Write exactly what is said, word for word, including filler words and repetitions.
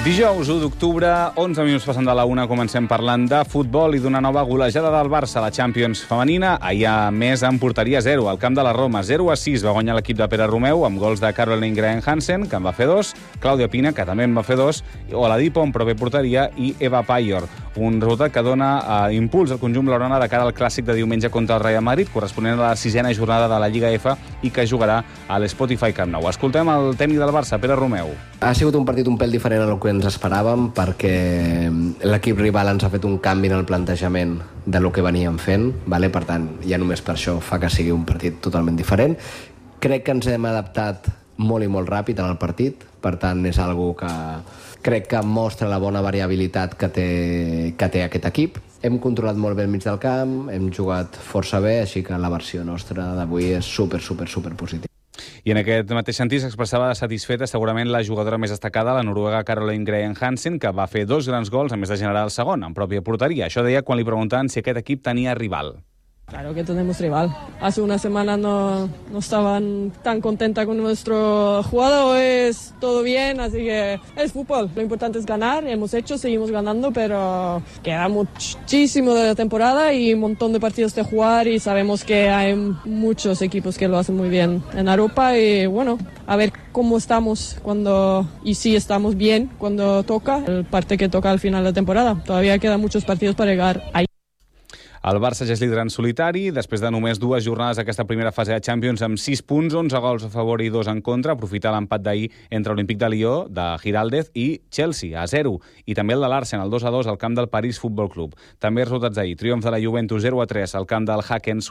Dijous, u d'octubre, onze minuts passant de la una, comencem parlant de futbol i d'una nova golejada del Barça a la Champions femenina. Ahir, a més, en porteria zero, al camp de la Roma. zero a sis va guanyar l'equip de Pere Romeu, amb gols de Caroline Graham-Hansen, que en va fer dos, Clàudia Pina, que també en va fer dos, Oladipo, en pròpia porteria, i Eva Payor. Un resultat que dona eh, impuls al conjunt blaugrana de cara al clàssic de diumenge contra el Real Madrid, corresponent a la sisena jornada de la Lliga F i que jugarà a l'Spotify Camp Nou. Escoltem el tècnic del Barça, Pere Romeu. Ha sigut un partit un pèl diferent al que ens esperàvem, perquè l'equip rival ens ha fet un canvi en el plantejament de lo que veníem fent, vale? Per tant, ja només per això fa que sigui un partit totalment diferent. Crec que ens hem adaptat molt i molt ràpid en el partit, per tant és algo que crec que mostra la bona variabilitat que té, que té aquest equip. Hem controlat molt bé el mig del camp, hem jugat força bé, així que la versió nostra d'avui és super, super, super positiva. I en aquest mateix sentit s'expressava satisfeta segurament la jugadora més destacada, la noruega Caroline Graham-Hansen, que va fer dos grans gols, a més de generar el segon, en pròpia porteria. Això deia quan li preguntaven si aquest equip tenia rival. Claro que tenemos rival. Hace una semana no, no estaban tan contenta con nuestro jugadores, todo bien, así que es fútbol. Lo importante es ganar, hemos hecho, seguimos ganando, pero queda muchísimo de la temporada y un montón de partidos de jugar y sabemos que hay muchos equipos que lo hacen muy bien en Europa y bueno, a ver cómo estamos cuando, y si estamos bien cuando toca, el parte que toca al final de la temporada. Todavía quedan muchos partidos para llegar ahí. El Barça ja és líder en solitari, després de només dues jornades d'aquesta primera fase de Champions, amb sis punts, onze gols a favor i dos en contra, aprofitar l'empat d'ahir entre Olímpic de Lió, de Giraldez, i Chelsea, a zero, i també el de l'Arsenal, dos a dos, al camp del París Futbol Club. També resultats d'ahir, triomf de la Juventus zero a tres al camp del Hacken